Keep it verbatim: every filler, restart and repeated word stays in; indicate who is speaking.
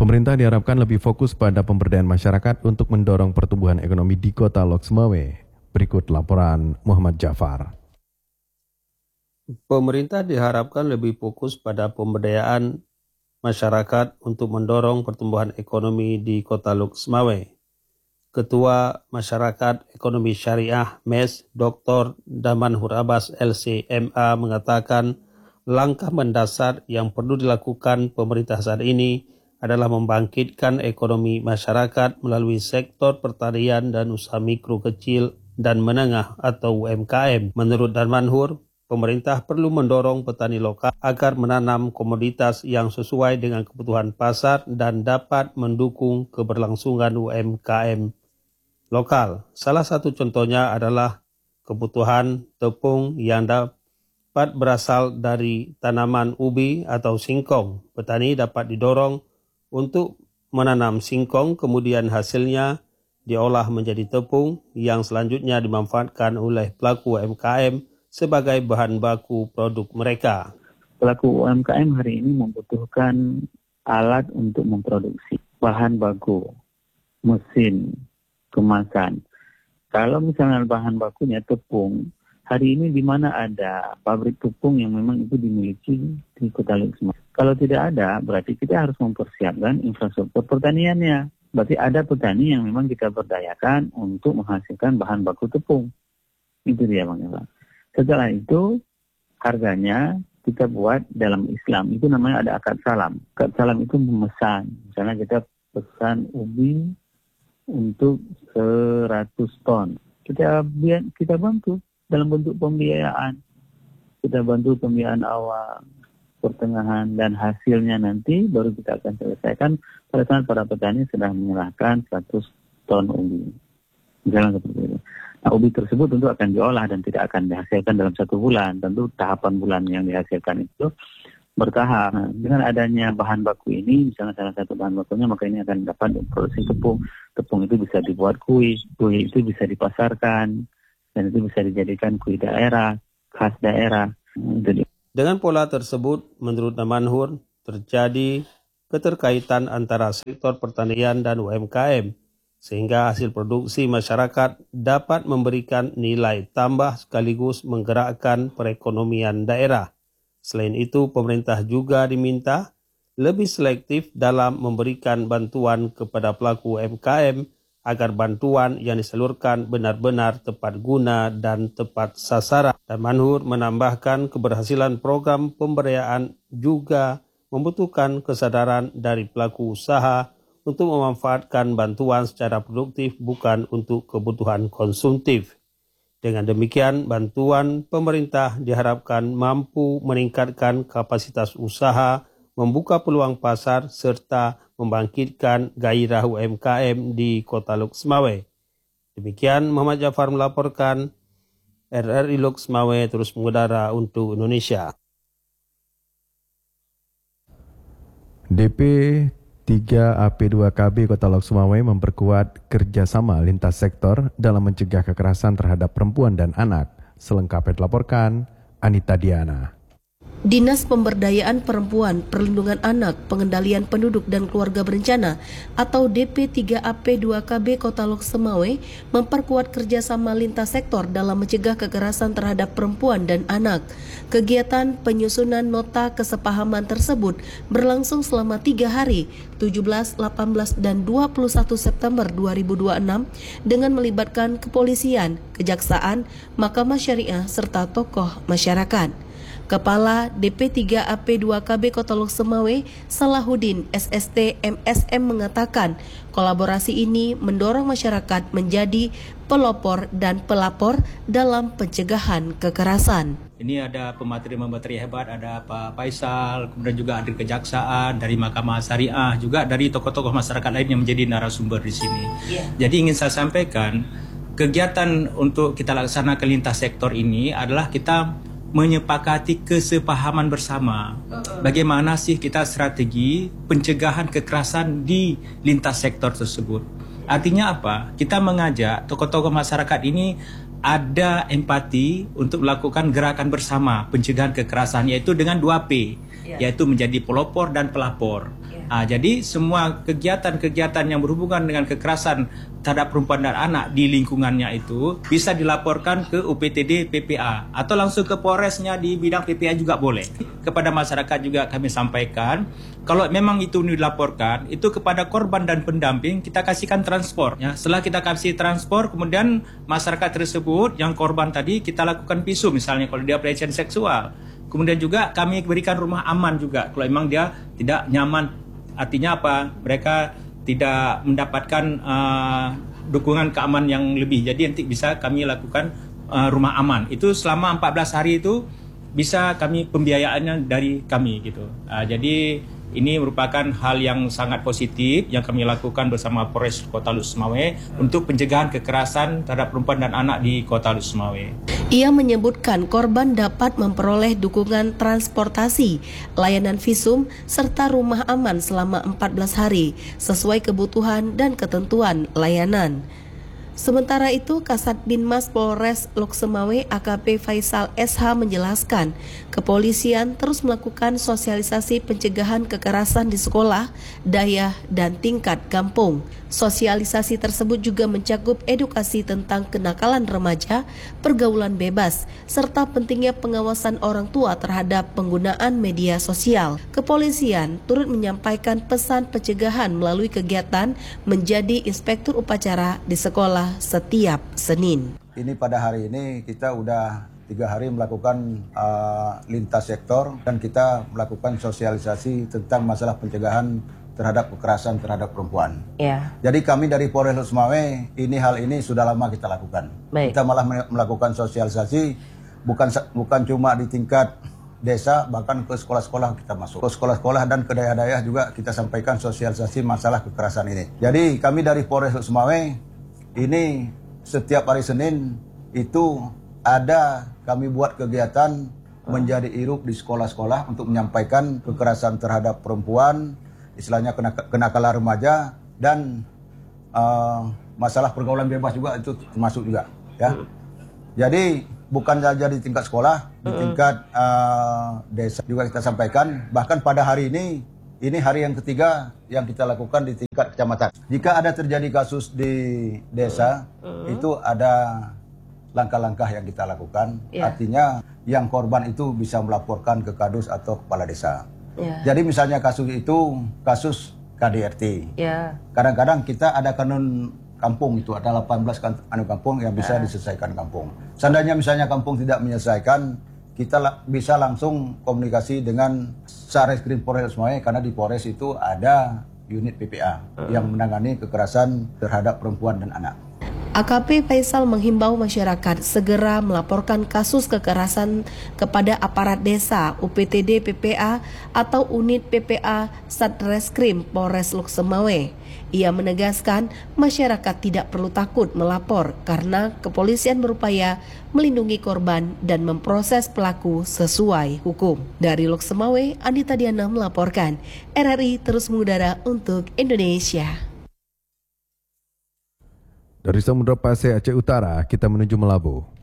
Speaker 1: Pemerintah diharapkan lebih fokus pada pemberdayaan masyarakat untuk mendorong pertumbuhan ekonomi di Kota Lok Sumawe. Berikut laporan Muhammad Jafar.
Speaker 2: Pemerintah diharapkan lebih fokus pada pemberdayaan masyarakat untuk mendorong pertumbuhan ekonomi di Kota Lok Sumawe. Ketua Masyarakat Ekonomi Syariah M E S, Doktor Damanhur Abbas L C M A mengatakan langkah mendasar yang perlu dilakukan pemerintah saat ini adalah membangkitkan ekonomi masyarakat melalui sektor pertanian dan usaha mikro kecil dan menengah atau U M K M. Menurut Damanhur, pemerintah perlu mendorong petani lokal agar menanam komoditas yang sesuai dengan kebutuhan pasar dan dapat mendukung keberlangsungan U M K M lokal. Salah satu contohnya adalah kebutuhan tepung yang dapat berasal dari tanaman ubi atau singkong. Petani dapat didorong untuk menanam singkong, kemudian hasilnya diolah menjadi tepung yang selanjutnya dimanfaatkan oleh pelaku U M K M sebagai bahan baku produk mereka.
Speaker 3: Pelaku U M K M hari ini membutuhkan alat untuk memproduksi bahan baku, mesin, kemasan. Kalau misalnya bahan bakunya tepung, hari ini di mana ada pabrik tepung yang memang itu dimiliki di Kota Lok Sumawe. Kalau tidak ada, berarti kita harus mempersiapkan infrastruktur pertaniannya. Berarti ada petani yang memang kita berdayakan untuk menghasilkan bahan baku tepung. Itu dia Bang Eva. Setelah itu, harganya kita buat dalam Islam. Itu namanya ada akad salam. Akad salam itu memesan. Misalnya kita pesan ubi untuk seratus ton. Kita kita bantu dalam bentuk pembiayaan. Kita bantu pembiayaan awal, pertengahan, dan hasilnya nanti baru kita akan selesaikan pada saat para petani sudah menyerahkan seratus ton ubi. Misalnya seperti itu. Nah, ubi tersebut tentu akan diolah dan tidak akan dihasilkan dalam satu bulan. Tentu tahapan bulan yang dihasilkan itu bertahap. Nah, dengan adanya bahan baku ini, misalnya salah satu bahan bakunya, maka ini akan dapat produksi tepung. Tepung itu bisa dibuat kue, kue itu bisa dipasarkan, dan itu bisa dijadikan kue daerah, khas daerah. Itu dia.
Speaker 2: Dengan pola tersebut, menurut Damanhur, terjadi keterkaitan antara sektor pertanian dan U M K M, sehingga hasil produksi masyarakat dapat memberikan nilai tambah sekaligus menggerakkan perekonomian daerah. Selain itu, pemerintah juga diminta lebih selektif dalam memberikan bantuan kepada pelaku U M K M agar bantuan yang disalurkan benar-benar tepat guna dan tepat sasaran. Damanhur menambahkan keberhasilan program pemberdayaan juga membutuhkan kesadaran dari pelaku usaha untuk memanfaatkan bantuan secara produktif bukan untuk kebutuhan konsumtif. Dengan demikian, bantuan pemerintah diharapkan mampu meningkatkan kapasitas usaha, membuka peluang pasar, serta membangkitkan gairah U M K M di Kota Lok Sumawe. Demikian Muhammad Jafar melaporkan. R R I Lok Sumawe terus mengudara untuk Indonesia.
Speaker 1: D P tiga A P dua K B Kota Lok Sumawe memperkuat kerjasama lintas sektor dalam mencegah kekerasan terhadap perempuan dan anak. Selengkapnya dilaporkan Anita Diana.
Speaker 4: Dinas Pemberdayaan Perempuan, Perlindungan Anak, Pengendalian Penduduk dan Keluarga Berencana atau D P tiga A P dua K B Kota Lok Sumawe memperkuat kerjasama lintas sektor dalam mencegah kekerasan terhadap perempuan dan anak. Kegiatan penyusunan nota kesepahaman tersebut berlangsung selama tiga hari, tujuh belas, delapan belas, dan dua puluh satu September dua ribu dua puluh enam dengan melibatkan kepolisian, kejaksaan, mahkamah syariah, serta tokoh masyarakat. Kepala D P tiga A P dua K B Kota Lok Sumawe, Salahuddin S S T M S M mengatakan, kolaborasi ini mendorong masyarakat menjadi pelopor dan pelapor dalam pencegahan kekerasan.
Speaker 5: Ini ada pemateri-pemateri hebat, ada Pak Faisal, kemudian juga ada kejaksaan, dari Mahkamah Syariah, juga dari tokoh-tokoh masyarakat lain yang menjadi narasumber di sini. Yeah. Jadi ingin saya sampaikan, kegiatan untuk kita laksanakan lintas sektor ini adalah kita menyepakati kesepahaman bersama. Bagaimana sih kita strategi pencegahan kekerasan di lintas sektor tersebut. Artinya apa? Kita mengajak tokoh-tokoh masyarakat ini ada empati untuk melakukan gerakan bersama pencegahan kekerasan, yaitu dengan dua P, yaitu menjadi pelopor dan pelapor. Ah, jadi semua kegiatan-kegiatan yang berhubungan dengan kekerasan terhadap perempuan dan anak di lingkungannya itu bisa dilaporkan ke U P T D P P A atau langsung ke Polresnya di bidang P P A juga boleh. Kepada masyarakat juga kami sampaikan, kalau memang itu dilaporkan, itu kepada korban dan pendamping kita kasihkan transport. Ya. Setelah kita kasih transport, kemudian masyarakat tersebut yang korban tadi kita lakukan visum, misalnya kalau dia pelecehan seksual. Kemudian juga kami berikan rumah aman juga kalau memang dia tidak nyaman. Artinya apa? Mereka tidak mendapatkan uh, dukungan keamanan yang lebih. Jadi nanti bisa kami lakukan uh, rumah aman. Itu selama empat belas hari itu bisa kami pembiayaannya dari kami gitu. Uh, jadi ini merupakan hal yang sangat positif yang kami lakukan bersama Polres Kota Luk Semawe untuk pencegahan kekerasan terhadap perempuan dan anak di Kota Luk Semawe.
Speaker 4: Ia menyebutkan korban dapat memperoleh dukungan transportasi, layanan visum, serta rumah aman selama empat belas hari sesuai kebutuhan dan ketentuan layanan. Sementara itu, Kasat Binmas Polres Luk Semawe A K P Faisal S H menjelaskan, kepolisian terus melakukan sosialisasi pencegahan kekerasan di sekolah, daya, dan tingkat kampung. Sosialisasi tersebut juga mencakup edukasi tentang kenakalan remaja, pergaulan bebas, serta pentingnya pengawasan orang tua terhadap penggunaan media sosial. Kepolisian turut menyampaikan pesan pencegahan melalui kegiatan menjadi inspektur upacara di sekolah setiap Senin.
Speaker 6: Ini pada hari ini kita udah tiga hari melakukan uh, lintas sektor dan kita melakukan sosialisasi tentang masalah pencegahan terhadap kekerasan terhadap perempuan.
Speaker 7: Ya.
Speaker 6: Jadi kami dari Polres Luk Semawe ini hal ini sudah lama kita lakukan.
Speaker 7: Baik.
Speaker 6: Kita malah melakukan sosialisasi bukan bukan cuma di tingkat desa, bahkan ke sekolah-sekolah kita masuk. Ke sekolah-sekolah dan ke daerah-daerah juga kita sampaikan sosialisasi masalah kekerasan ini. Jadi kami dari Polres Luk Semawe ini setiap hari Senin itu ada kami buat kegiatan menjadi irup di sekolah-sekolah untuk menyampaikan kekerasan terhadap perempuan, istilahnya kenakalan remaja, dan uh, masalah pergaulan bebas juga itu termasuk juga. Ya. Jadi bukan saja di tingkat sekolah, di tingkat uh, desa juga kita sampaikan. Bahkan pada hari ini, ini hari yang ketiga yang kita lakukan di tingkat kecamatan. Jika ada terjadi kasus di desa, itu ada langkah-langkah yang kita lakukan. Yeah. Artinya yang korban itu bisa melaporkan ke Kadus atau kepala desa. Yeah. Jadi misalnya kasus itu kasus K D R T. Yeah. Kadang-kadang kita ada kanun kampung, itu ada delapan belas kan, anu kampung yang bisa yeah. diselesaikan kampung. Seandainya misalnya kampung tidak menyelesaikan, kita la bisa langsung komunikasi dengan Sareskrim Polres Semawe, karena di Polres itu ada unit P P A uh. yang menangani kekerasan terhadap perempuan dan anak.
Speaker 4: A K P Faisal menghimbau masyarakat segera melaporkan kasus kekerasan kepada aparat desa, U P T D P P A atau unit P P A Satreskrim Polres Luk Semawe. Ia menegaskan masyarakat tidak perlu takut melapor karena kepolisian berupaya melindungi korban dan memproses pelaku sesuai hukum. Dari Luk Semawe, Anita Diana melaporkan. R R I terus mengudara untuk Indonesia.
Speaker 1: Dari Samudra Pasir Aceh Utara, kita menuju Melabu.